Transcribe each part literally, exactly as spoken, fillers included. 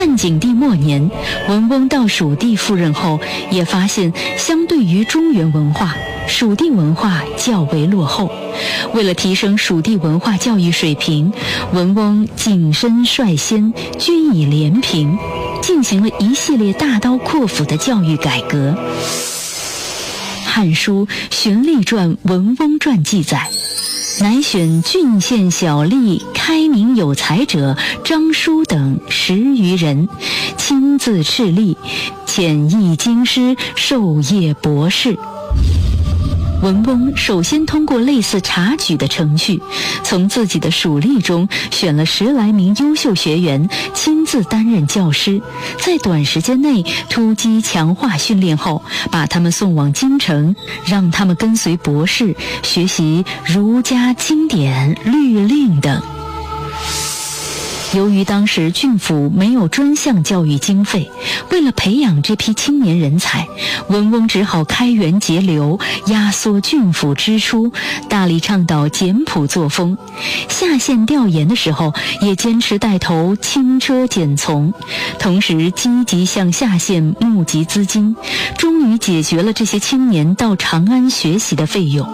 汉景帝末年，文翁到蜀地赴任后，也发现相对于中原文化，蜀地文化较为落后。为了提升蜀地文化教育水平，文翁谨慎率先，均以廉平，进行了一系列大刀阔斧的教育改革。《汉书·荀立传·文翁传》记载，乃选郡县小吏、开明有才者张叔等十余人，亲自敕立，遣译京师，授业博士。文翁首先通过类似察举的程序，从自己的属吏中选了十来名优秀学员，亲自担任教师，在短时间内突击强化训练后，把他们送往京城，让他们跟随博士学习儒家经典、律令等。由于当时郡府没有专项教育经费，为了培养这批青年人才，文翁只好开源节流，压缩郡府支出，大力倡导简朴作风。下县调研的时候，也坚持带头轻车简从，同时积极向下县募集资金，终于解决了这些青年到长安学习的费用。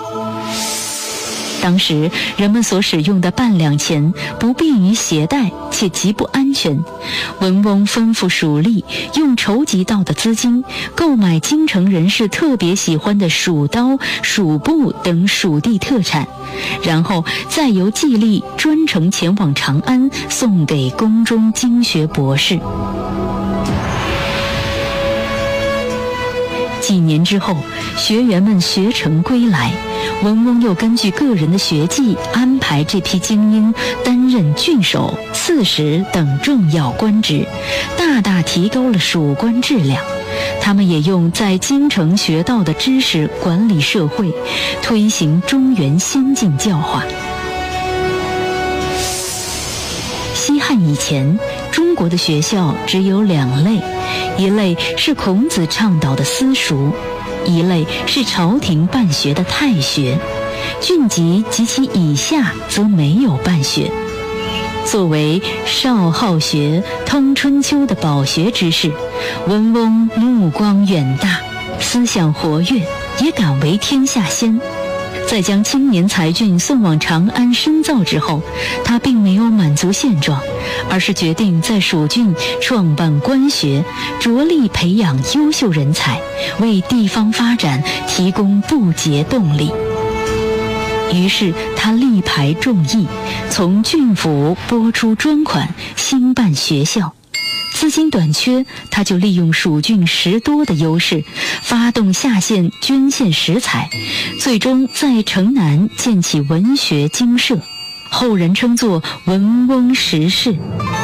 当时人们所使用的半两钱不便于携带，且极不安全。文翁吩咐属吏用筹集到的资金购买京城人士特别喜欢的蜀刀、蜀布等蜀地特产，然后再由季历专程前往长安，送给宫中经学博士。几年之后，学员们学成归来，文翁又根据个人的学技安排这批精英担任郡守、刺史等重要官职，大大提高了蜀官质量。他们也用在京城学到的知识管理社会，推行中原先进教化。西汉以前，中国的学校只有两类，一类是孔子倡导的私塾，一类是朝廷办学的太学，郡级及其以下则没有办学。作为少好学、通春秋的饱学之士，文翁目光远大，思想活跃，也敢为天下先。在将青年才俊送往长安深造之后，他并没有满足现状，而是决定在蜀郡创办官学，着力培养优秀人才，为地方发展提供不竭动力。于是他力排众议，从郡府拨出专款，兴办学校。资金短缺，他就利用蜀郡食多的优势，发动下县捐献食材，最终在城南建起文学精舍，后人称作文翁十室。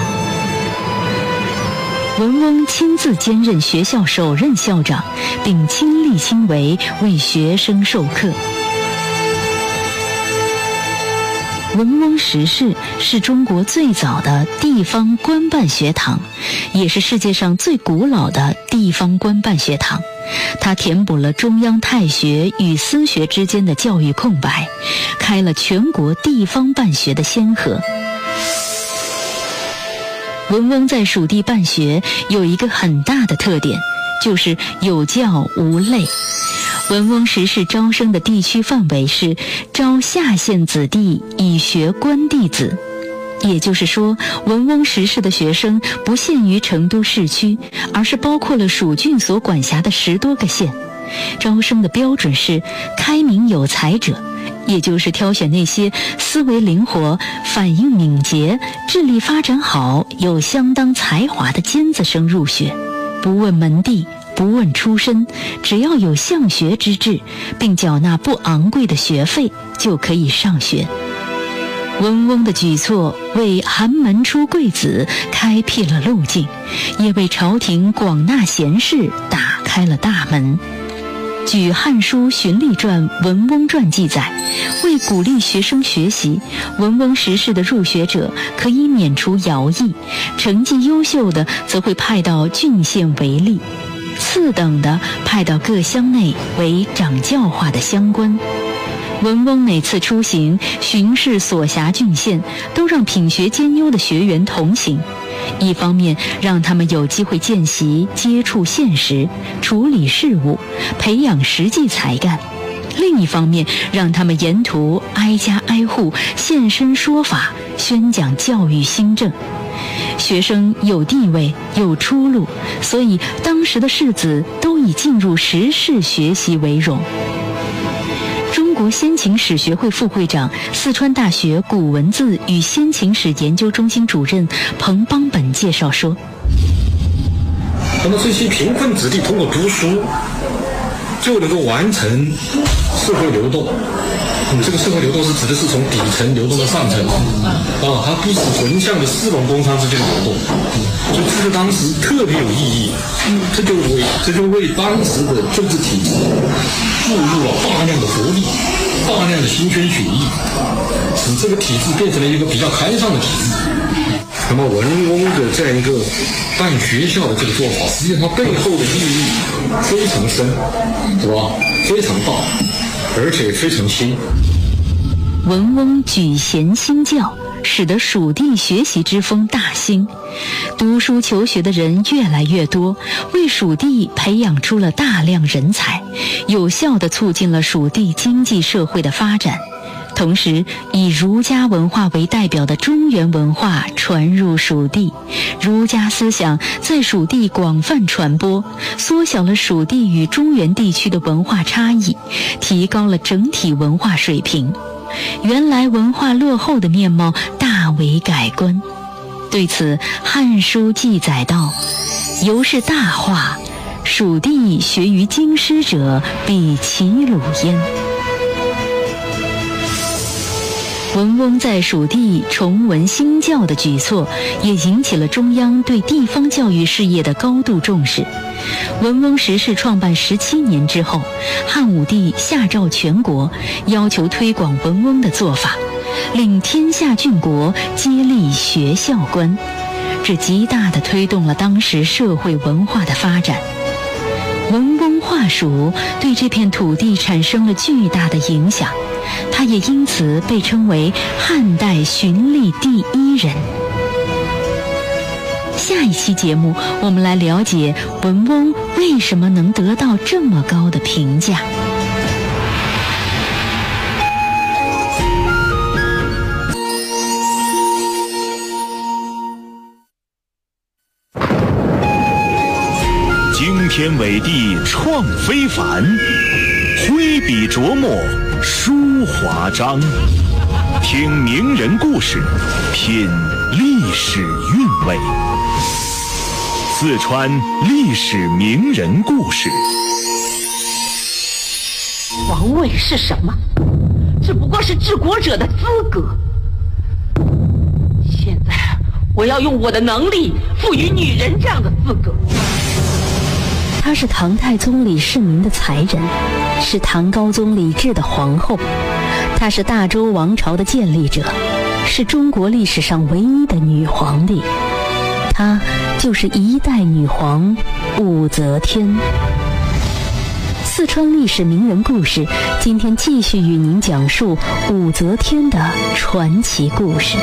文翁亲自兼任学校首任校长，并亲力亲为为学生授课。文翁十室是中国最早的地方官办学堂，也是世界上最古老的地方官办学堂。它填补了中央太学与私学之间的教育空白，开了全国地方办学的先河。文翁在蜀地办学有一个很大的特点，就是有教无类。文翁十室招生的地区范围是招下县子弟以学官弟子，也就是说，文翁十室的学生不限于成都市区，而是包括了蜀郡所管辖的十多个县。招生的标准是开明有才者，也就是挑选那些思维灵活、反应敏捷、智力发展好、有相当才华的尖子生入学，不问门第，不问出身，只要有向学之志，并缴纳不昂贵的学费，就可以上学。文翁的举措为寒门出贵子开辟了路径，也为朝廷广纳贤士打开了大门。据《汉书·荀立传·文翁传》记载，为鼓励学生学习，文翁十室的入学者可以免除徭役，成绩优秀的则会派到郡县为吏，次等的派到各乡内为掌教化的乡官。文翁每次出行巡视所辖郡县，都让品学兼优的学员同行， 一方面让他们有机会见习、接触现实、处理事务，培养实际才干；另一方面让他们沿途挨家挨户现身说法，宣讲教育新政。学生有地位有出路，所以当时的士子都以进入时事学习为荣。中国先秦史学会副会长、四川大学古文字与先秦史研究中心主任彭邦本介绍说， 那么这些贫困子弟通过读书就能够完成社会流动。嗯、这个社会流动是指的是从底层流动到上层啊，它不是横向的士农工商之间的流动，所以这个当时特别有意义。这就为这就为当时的政治体制注入了大量的活力，大量的新鲜血液，使这个体制变成了一个比较开放的体制。那么文翁的这样一个办学校的这个做法，实际上它背后的意义非常深，是吧？非常大，而且非常新。 文翁举贤兴教，使得蜀地学习之风大兴，读书求学的人越来越多，为蜀地培养出了大量人才，有效地促进了蜀地经济社会的发展。同时，以儒家文化为代表的中原文化传入蜀地，儒家思想在蜀地广泛传播，缩小了蜀地与中原地区的文化差异，提高了整体文化水平。原来文化落后的面貌大为改观。对此，《汉书》记载道：“由是大化，蜀地学于京师者，比齐鲁焉。”文翁在蜀地崇文兴教的举措，也引起了中央对地方教育事业的高度重视。文翁实事创办十七年之后，汉武帝下诏全国，要求推广文翁的做法，令天下郡国皆立学校官，这极大地推动了当时社会文化的发展。文翁划蜀对这片土地产生了巨大的影响，他也因此被称为汉代循吏第一人。下一期节目，我们来了解文翁为什么能得到这么高的评价。 惊天伟地创非凡，挥笔琢磨书华章。听名人故事，品历史韵味。四川历史名人故事。 皇位是什么？只不过是治国者的资格。现在我要用我的能力赋予女人这样的资格。 她是唐太宗李世民的才人，是唐高宗李治的皇后，她是大周王朝的建立者，是中国历史上唯一的女皇帝。她就是一代女皇武则天。四川历史名人故事，今天继续与您讲述武则天的传奇故事。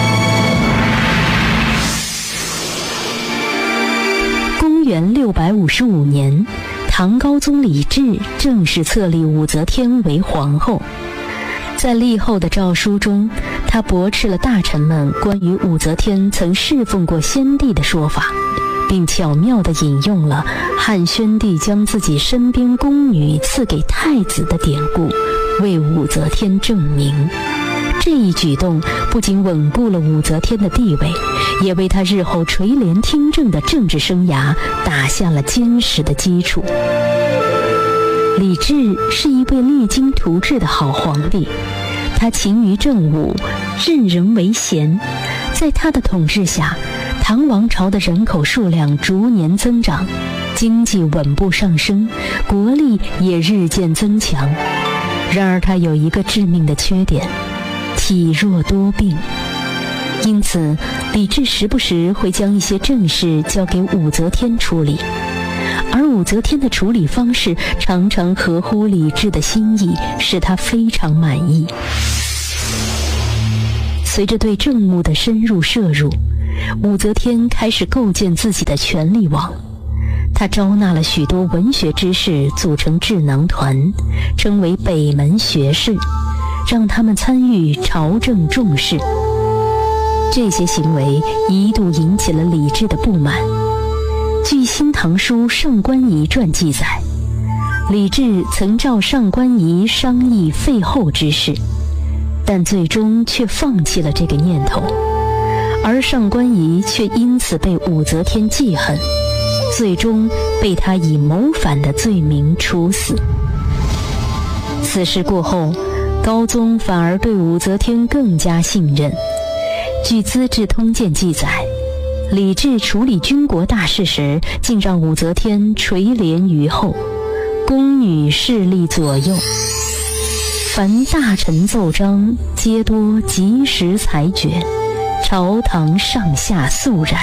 公元六百五十五年，唐高宗李治正式册立武则天为皇后。在立后的诏书中，他驳斥了大臣们关于武则天曾侍奉过先帝的说法，并巧妙地引用了汉宣帝将自己身边宫女赐给太子的典故，为武则天证明。这一举动不仅稳固了武则天的地位，也为她日后垂帘听政的政治生涯打下了坚实的基础。李治是一位励精图治的好皇帝，他勤于政务，任人唯贤。在他的统治下，唐王朝的人口数量逐年增长，经济稳步上升，国力也日渐增强。然而他有一个致命的缺点，体弱多病。因此李治时不时会将一些政事交给武则天处理，而武则天的处理方式常常合乎李治的心意，使他非常满意。随着对政务的深入涉入， 武则天开始构建自己的权力网。他招纳了许多文学之士，组成智囊团，称为北门学士，让他们参与朝政重事。这些行为一度引起了李治的不满。据《新唐书·上官仪传》记载，李治曾召上官仪商议废后之事，但最终却放弃了这个念头，而上官仪却因此被武则天记恨，最终被他以谋反的罪名处死。此事过后，高宗反而对武则天更加信任。据《资治通鉴》记载，李治处理军国大事时，竟让武则天垂帘于后，宫女侍立左右，凡大臣奏章，皆多及时裁决，朝堂上下肃然。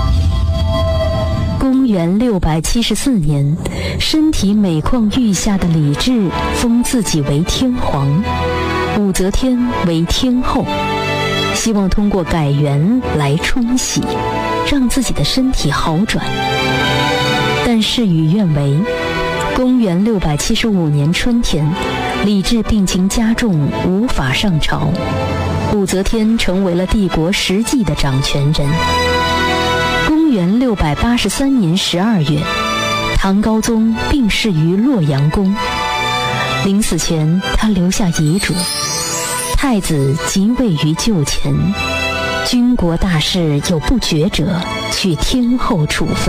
公元六百七十四年，身体每况愈下的李治封自己为天皇，武则天为天后，希望通过改元来冲喜，让自己的身体好转。但事与愿违，公元六百七十五年春天，李治病情加重，无法上朝，武则天成为了帝国实际的掌权人。公元六百八十三年十二月，唐高宗病逝于洛阳宫。临死前，他留下遗嘱：太子即位于就前，军国大事有不决者，取天后处分。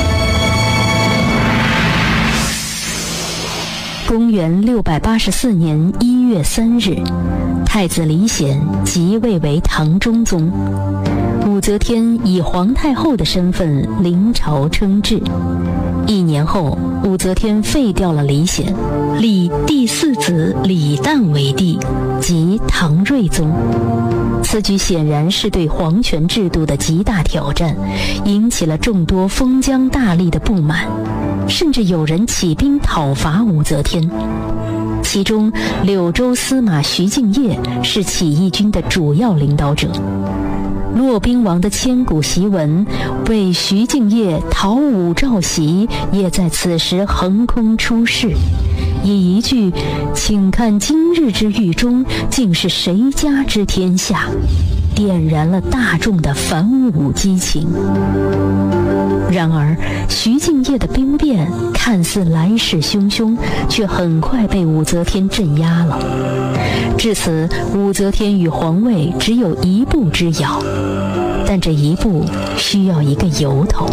公元六百八十四年一月三日，太子李显即位为唐中宗，武则天以皇太后的身份临朝称制。一年后，武则天废掉了李显，立第四子李旦为帝，即唐睿宗。此举显然是对皇权制度的极大挑战，引起了众多封疆大吏的不满，甚至有人起兵讨伐武则天。其中，柳州司马徐敬业是起义军的主要领导者。骆宾王的千古檄文为徐敬业讨武召檄也在此时横空出世，以一句“请看今日之狱中，竟是谁家之天下”，点燃了大众的反武激情。然而，徐敬业的兵变看似来势汹汹，却很快被武则天镇压了。至此，武则天与皇位只有一步之遥，但这一步需要一个由头。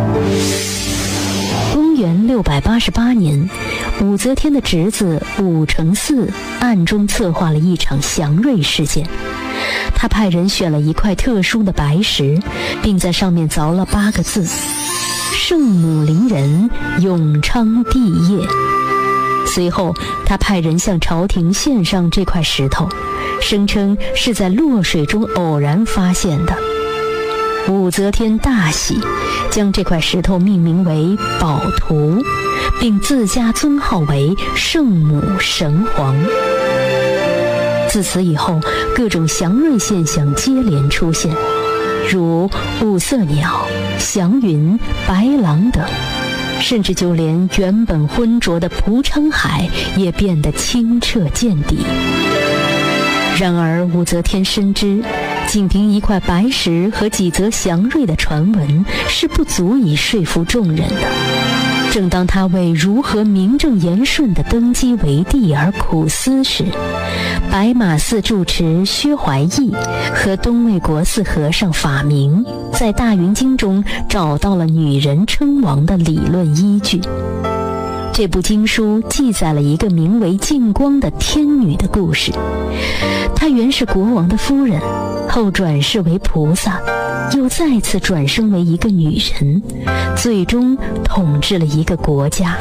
公元六百八十八年，武则天的侄子武承嗣暗中策划了一场祥瑞事件。他派人选了一块特殊的白石，并在上面凿了八个字：圣母临人，永昌帝业。随后，他派人向朝廷献上这块石头，声称是在洛水中偶然发现的。武则天大喜，将这块石头命名为宝图，并自家尊号为圣母神皇。自此以后，各种祥瑞现象接连出现，如五色鸟、祥云、白狼等，甚至就连原本浑浊的蒲昌海也变得清澈见底。然而，武则天深知，仅凭一块白石和几则祥瑞的传闻是不足以说服众人的。正当他为如何名正言顺地登基为帝而苦思时，白马寺住持薛怀义和东魏国寺和尚法明在《大云经》中找到了女人称王的理论依据。这部经书记载了一个名为净光的天女的故事，她原是国王的夫人，后转世为菩萨，又再次转生为一个女人，最终统治了一个国家。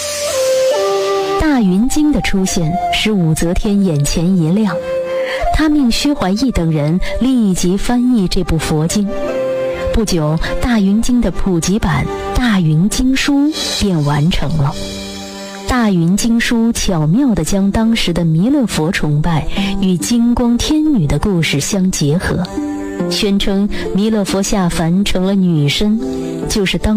大云经的出现使武则天眼前一亮，她命薛怀义等人立即翻译这部佛经。不久，大云经的普及版《大云经书》便完成了。大云经书巧妙地将当时的弥勒佛崇拜与金光天女的故事相结合， 宣称弥勒佛下凡成了女身，就是当